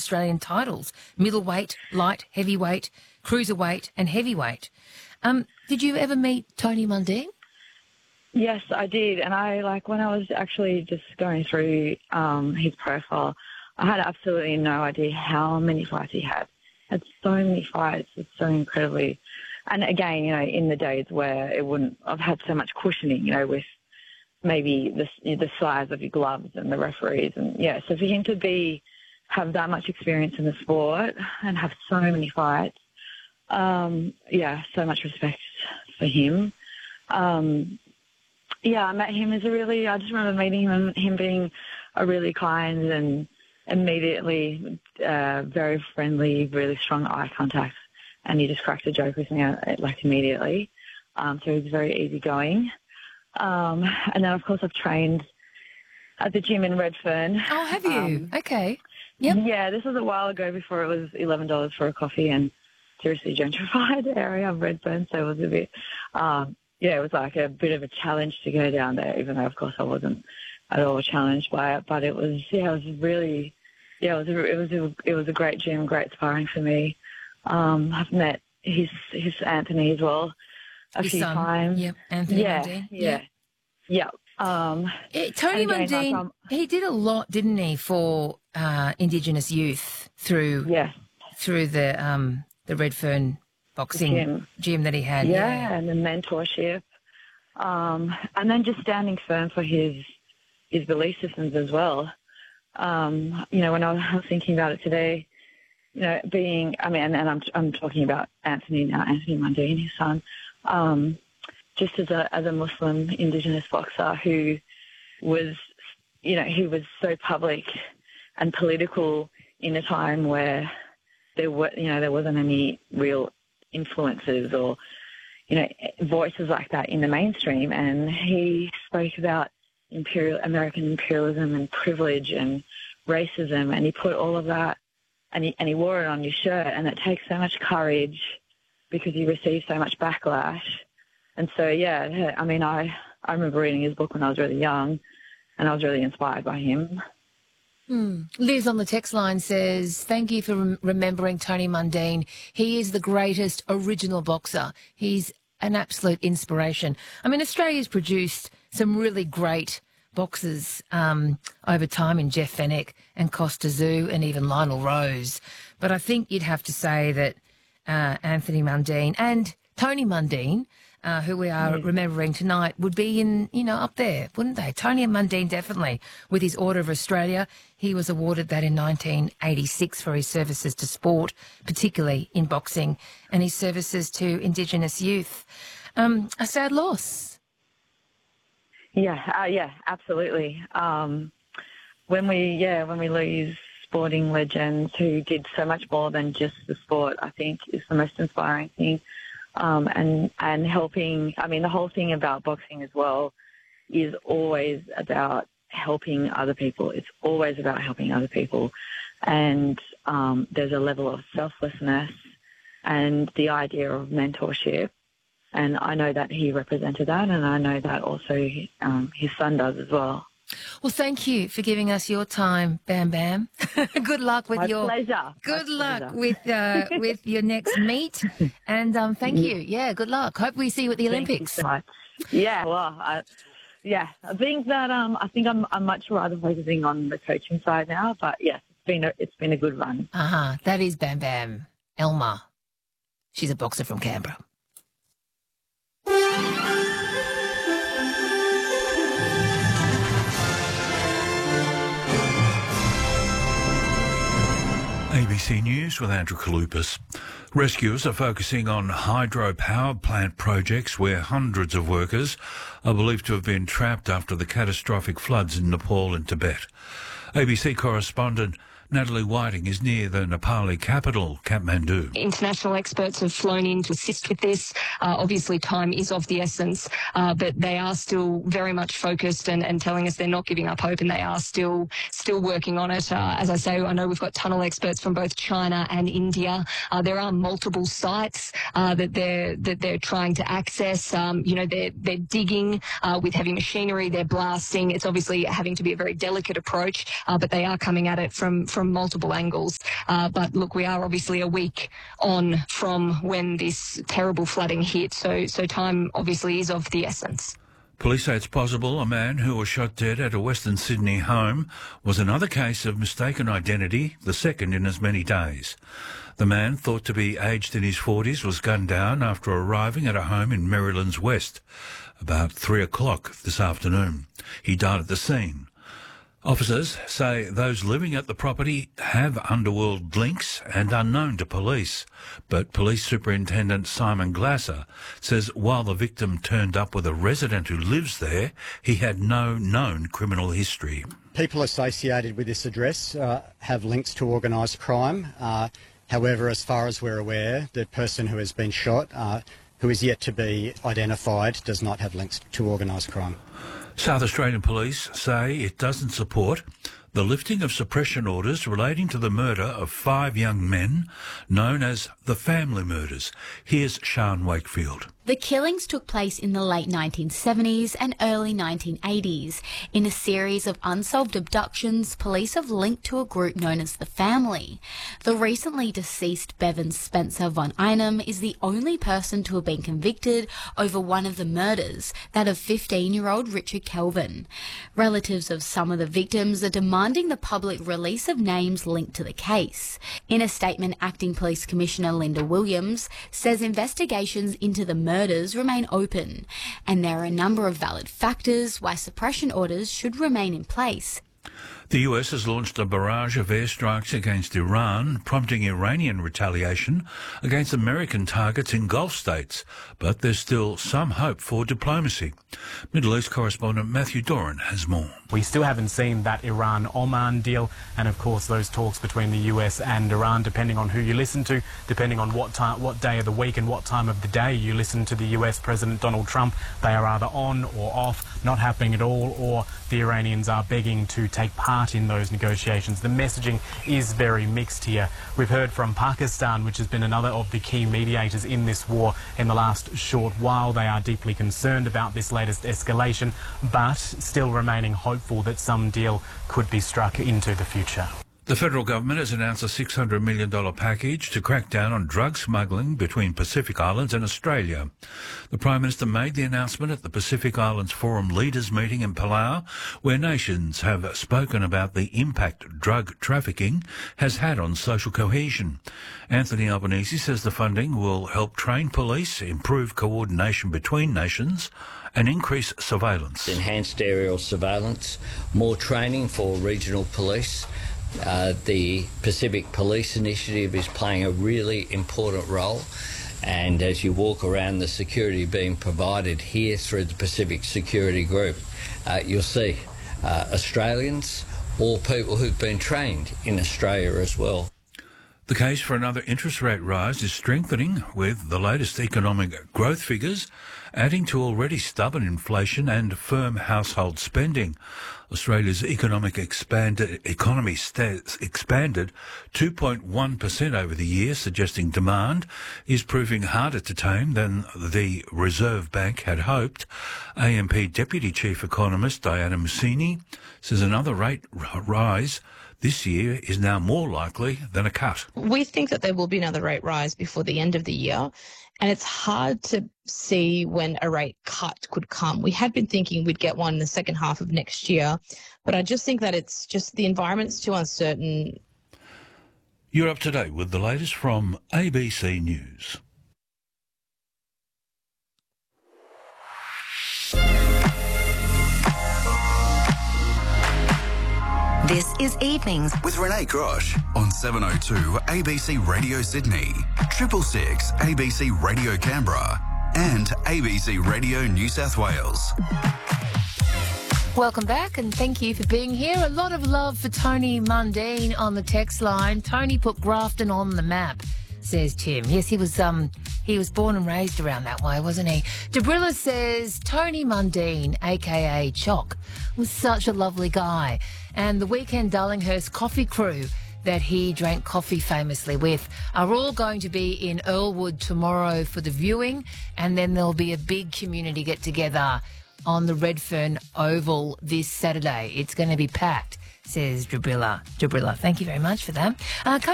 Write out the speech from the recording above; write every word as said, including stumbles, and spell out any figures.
Australian titles: middleweight, light, heavyweight, cruiserweight and heavyweight. Um, did you ever meet Tony Mundine? Yes, I did. And I, like, when I was actually just going through um, his profile, I had absolutely no idea how many fights he had. Had so many fights. It's so incredibly. And again, you know, in the days where it wouldn't, I've had so much cushioning, you know, with maybe the the size of your gloves and the referees, and yeah. So for him to be have that much experience in the sport and have so many fights, um, yeah, so much respect for him. Um, yeah, I met him as a really. I just remember meeting him and him being a really kind and immediately uh, very friendly, really strong eye contact, and he just cracked a joke with me like immediately. Um, so he was very easygoing. Um, and then, of course, I've trained at the gym in Redfern. Oh, have you? Um, okay. Yep. Yeah, this was a while ago before it was eleven dollars for a coffee and seriously gentrified area of Redfern. So it was a bit, um, yeah, it was like a bit of a challenge to go down there, even though, of course, I wasn't at all challenged by it. But it was, yeah, it was really, yeah, it was a, it was a, it was a great gym, great sparring for me. Um, I've met his, his Anthony as well. A His few son. times. Yep, Anthony yeah, Mundine. Yeah, yeah. Um, yeah. Tony again, Mundine, like, um, he did a lot, didn't he, for uh, Indigenous youth through yeah. through the um, the Redfern boxing gym. gym that he had. Yeah, Yeah, and the mentorship. Um, and then just standing firm for his his belief systems as well. Um, you know, when I was thinking about it today, you know, being, I mean, and, and I'm I'm talking about Anthony now, Anthony Mundine, his son. Um, just as a as a Muslim Indigenous boxer who was, you know, he was so public and political in a time where there were, you know, there wasn't any real influences or, you know, voices like that in the mainstream. And he spoke about imperial American imperialism and privilege and racism, and he put all of that, and he and he wore it on his shirt. And it takes so much courage, because he received so much backlash. And so, yeah, I mean, I, I remember reading his book when I was really young, and I was really inspired by him. Hmm. Liz on the text line says, thank you for rem- remembering Tony Mundine. He is the greatest original boxer. He's an absolute inspiration. I mean, Australia's produced some really great boxers um, over time in Jeff Fenech and Costa Tszyu and even Lionel Rose. But I think you'd have to say that Uh, Anthony Mundine and Tony Mundine, uh, who we are yes. remembering tonight, would be in, you know, up there, wouldn't they? Tony Mundine, definitely, with his Order of Australia. He was awarded that in nineteen eighty-six for his services to sport, particularly in boxing, and his services to Indigenous youth. Um, a sad loss. Yeah, uh, yeah, absolutely. Um, when we, yeah, when we lose sporting legends who did so much more than just the sport, I think is the most inspiring thing. Um, and, and helping, I mean, the whole thing about boxing as well is always about helping other people. It's always about helping other people. And um, there's a level of selflessness and the idea of mentorship. And I know that he represented that, and I know that also um, his son does as well. Well, thank you for giving us your time, Bam Bam. Good luck with My your pleasure. Good My luck pleasure. with uh, with your next meet, and um, thank you. Yeah, good luck. Hope we see you at the Thank you Olympics. so much. Yeah, well, I, yeah, I think that um, I think I'm I'm much rather focusing on the coaching side now. But yes, it's been a it's been a good run. Uh huh. That is Bam Bam Elma. She's a boxer from Canberra. A B C News with Andrew Kalupas. Rescuers are focusing on hydropower plant projects where hundreds of workers are believed to have been trapped after the catastrophic floods in Nepal and Tibet. A B C correspondent Natalie Whiting is near the Nepali capital, Kathmandu. International experts have flown in to assist with this. Uh, obviously, time is of the essence, uh, but they are still very much focused and, and telling us they're not giving up hope, and they are still still working on it. Uh, as I say, I know we've got tunnel experts from both China and India. Uh, there are multiple sites uh, that they're that they're trying to access. Um, you know, they're they're digging uh, with heavy machinery. They're blasting. It's obviously having to be a very delicate approach, uh, but they are coming at it from from from multiple angles. Uh, but look, we are obviously a week on from when this terrible flooding hit, so so time obviously is of the essence. Police say it's possible a man who was shot dead at a Western Sydney home was another case of mistaken identity, the second in as many days. The man, thought to be aged in his forties, was gunned down after arriving at a home in Merrylands West about three o'clock this afternoon. He died at the scene. Officers say those living at the property have underworld links and are known to police. But Police Superintendent Simon Glasser says while the victim turned up with a resident who lives there, he had no known criminal history. People associated with this address uh, have links to organised crime. Uh, however, as far as we're aware, the person who has been shot, uh, who is yet to be identified, does not have links to organised crime. South Australian Police say it doesn't support the lifting of suppression orders relating to the murder of five young men known as the family murders. Here's Sian Wakefield. The killings took place in the late nineteen seventies and early nineteen eighties. In a series of unsolved abductions, police have linked to a group known as the Family. The recently deceased Bevan Spencer von Einem is the only person to have been convicted over one of the murders, that of fifteen-year-old Richard Kelvin. Relatives of some of the victims are demanding the public release of names linked to the case. In a statement, Acting Police Commissioner Linda Williams says investigations into the murders murders remain open, and there are a number of valid factors why suppression orders should remain in place. The U S has launched a barrage of airstrikes against Iran, prompting Iranian retaliation against American targets in Gulf states. But there's still some hope for diplomacy. Middle East correspondent Matthew Doran has more. We still haven't seen that Iran-Oman deal, and of course those talks between the U S and Iran, depending on who you listen to, depending on what time, what day of the week and what time of the day you listen to the U S President Donald Trump, they are either on or off, not happening at all, or the Iranians are begging to take part in those negotiations. The messaging is very mixed here. We've heard from Pakistan, which has been another of the key mediators in this war in the last short while. They are deeply concerned about this latest escalation, but still remaining hopeful that some deal could be struck into the future. The federal government has announced a six hundred million dollars package to crack down on drug smuggling between Pacific Islands and Australia. The Prime Minister made the announcement at the Pacific Islands Forum Leaders meeting in Palau, where nations have spoken about the impact drug trafficking has had on social cohesion. Anthony Albanese says the funding will help train police, improve coordination between nations, and increase surveillance. Enhanced aerial surveillance, more training for regional police. Uh, the Pacific Police Initiative is playing a really important role, and as you walk around the security being provided here through the Pacific Security Group, uh, you'll see uh, Australians or people who've been trained in Australia as well. The case for another interest rate rise is strengthening, with the latest economic growth figures adding to already stubborn inflation and firm household spending. Australia's economic expanded, economy sta- expanded two point one percent over the year, suggesting demand is proving harder to tame than the Reserve Bank had hoped. A M P Deputy Chief Economist Diana Mussini says another rate r- rise this year is now more likely than a cut. We think that there will be another rate rise before the end of the year, and it's hard to see when a rate cut could come. We had been thinking we'd get one in the second half of next year, but I just think that it's just the environment's too uncertain. You're up to date with the latest from A B C News. This is Evenings with Renee Grosh on seven oh two A B C Radio Sydney, triple six A B C Radio Canberra, and A B C Radio New South Wales. Welcome back, and thank you for being here. A lot of love for Tony Mundine on the text line. Tony put Grafton on the map, says Tim. Yes, he was um he was born and raised around that way, wasn't he? Debrilla says Tony Mundine, a k a. Chock, was such a lovely guy. And the Weekend Darlinghurst coffee crew that he drank coffee famously with are all going to be in Earlwood tomorrow for the viewing, and then there'll be a big community get-together on the Redfern Oval this Saturday. It's going to be packed. says Jabrilla. Jabrilla, thank you very much for that. Uh,